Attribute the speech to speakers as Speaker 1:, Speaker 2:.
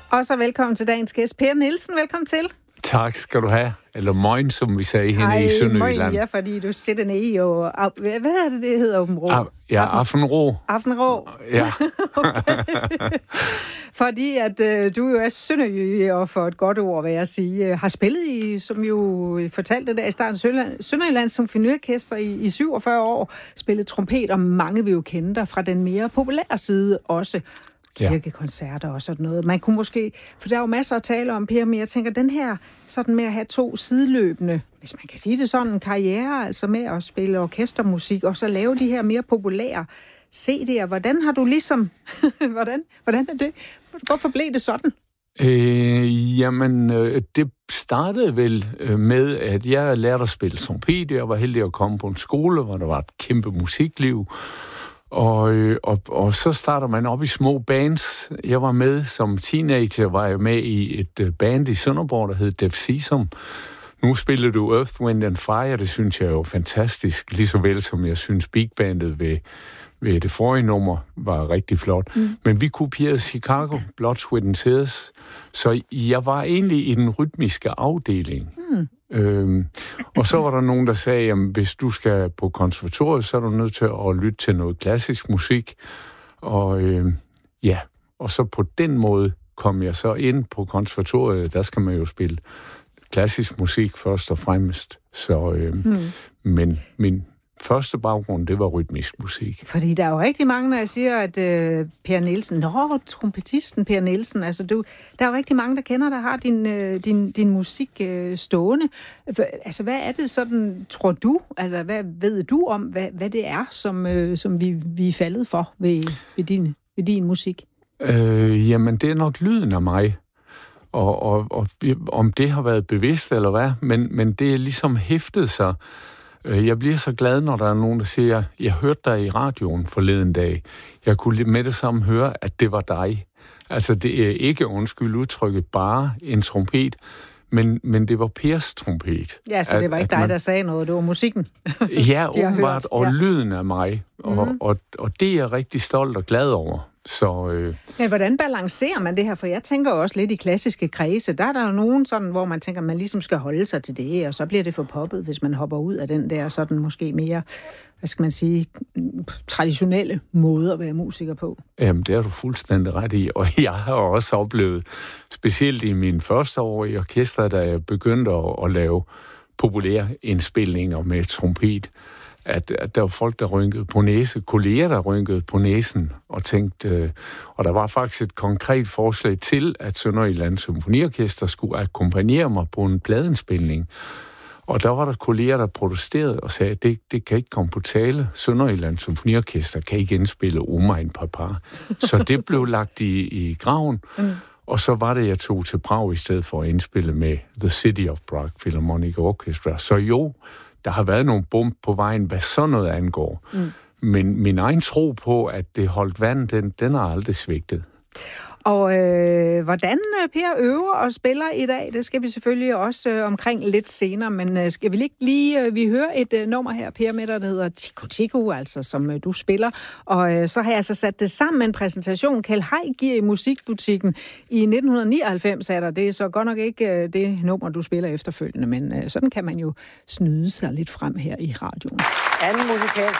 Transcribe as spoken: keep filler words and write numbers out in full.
Speaker 1: Og så velkommen til dagens gæst, Per Nielsen. Velkommen til.
Speaker 2: Tak skal du have. Eller morgen, som vi sagde henne i Sønderjylland.
Speaker 1: Morgen, ja, fordi du sidder nede i, og hvad er det, det hedder, Åben Rå?
Speaker 2: Ah, ja, Aftenrå.
Speaker 1: Aftenrå.
Speaker 2: Ja.
Speaker 1: Fordi at øh, du jo er sønderjyde, og for et godt ord, hvad jeg sige, har spillet i, som jo fortalte der i starten, Sønderjyllands Symfoniorkester i, i syvogfyrre år, spillet trompet, og mange vil jo kende dig fra den mere populære side også. Kirkekoncerter og sådan noget. Man kunne måske, for der er jo masser at tale om, Per, men jeg tænker, den her, sådan med at have to sideløbende, hvis man kan sige det sådan, en karriere, altså med at spille orkestermusik, og så lave de her mere populære C D'er. Hvordan har du ligesom, hvordan, hvordan er det? Hvorfor blev det sådan?
Speaker 2: Øh, jamen, øh, det startede vel øh, med, at jeg lærte at spille trompet. Jeg var heldig at komme på en skole, hvor der var et kæmpe musikliv. Og, og, og så starter man op i små bands. Jeg var med som teenager, var jeg med i et band i Sønderborg, der hed Deaf Sesam. Nu spiller du Earth, Wind and Fire, det synes jeg jo fantastisk, lige så vel som jeg synes Big Bandet ved, ved det forrige nummer var rigtig flot. Mm. Men vi kopierede Chicago, Blood, Sweat and Tears, så jeg var egentlig i den rytmiske afdeling. Mm. Øhm, og så var der nogen, der sagde, at hvis du skal på konservatoriet, så er du nødt til at lytte til noget klassisk musik. Og øhm, ja, og så på den måde kom jeg så ind på konservatoriet. Der skal man jo spille klassisk musik først og fremmest. Så, øhm, hmm. Men min første baggrund, det var rytmisk musik.
Speaker 1: Fordi der er jo rigtig mange, når jeg siger, at øh, Per Nielsen, nå, trompetisten Per Nielsen, altså du, der er jo rigtig mange, der kender, der har din, øh, din, din musik øh, stående. Altså, hvad er det sådan, tror du, altså, hvad ved du om, hvad, hvad det er, som, øh, som vi, vi er faldet for ved, ved, din, ved din musik?
Speaker 2: Øh, jamen, det er nok lyden af mig. Og, og, og om det har været bevidst eller hvad, men, men det er ligesom hæftet sig. Jeg bliver så glad, når der er nogen, der siger, jeg hørte dig i radioen forleden dag. Jeg kunne med det samme høre, at det var dig. Altså, det er ikke, undskyld udtrykket, bare en trompet, men, men det var Pers trompet.
Speaker 1: Ja, så det var ikke dig, man... der sagde noget, det var musikken.
Speaker 2: Ja, åbenbart, og ja. Lyden af mig. Og, mm. og, og det er jeg rigtig stolt og glad over. Så, øh...
Speaker 1: Men hvordan balancerer man det her? For jeg tænker også lidt i klassiske kredse. Der er der jo nogen sådan, hvor man tænker, man ligesom skal holde sig til det, og så bliver det for poppet, hvis man hopper ud af den der sådan måske mere, hvad skal man sige, traditionelle måde at være musiker på.
Speaker 2: Jamen, det er du fuldstændig ret i, og jeg har også oplevet, specielt i min første år i orkester, da jeg begyndte at, at lave populære indspilninger med trompet, At, at der var folk, der rynkede på næse, kolleger, der rynkede på næsen, og tænkte, øh, og der var faktisk et konkret forslag til, at Sønderjyllands Symfoniorkester skulle akkompagnere mig på en pladeindspilning. Og der var der kolleger, der protesterede og sagde, at det, det kan ikke komme på tale. Sønderjyllands Symfoniorkester kan ikke indspille Oma en Papa. Så det blev lagt i, i graven, mm. og så var det, jeg tog til Prag i stedet for at indspille med The City of Prague Philharmonic Orchestra. Så jo, der har været nogle bump på vejen, hvad sådan noget angår. Mm. Men min egen tro på, at det holdt vand, den, den har aldrig svigtet.
Speaker 1: Og øh, hvordan Per øver og spiller i dag, det skal vi selvfølgelig også øh, omkring lidt senere, men øh, skal vi ikke lige, øh, vi hører et øh, nummer her, Per, med dig, der hedder Tico Tico, altså som øh, du spiller, og øh, så har jeg altså sat det sammen med en præsentation, Kjeld Hai giver i Musikbutikken i nitten nioghalvfems, er der. Det er så godt nok ikke øh, det nummer, du spiller efterfølgende, men øh, sådan kan man jo snyde sig lidt frem her i radioen.
Speaker 3: Anden musikalsk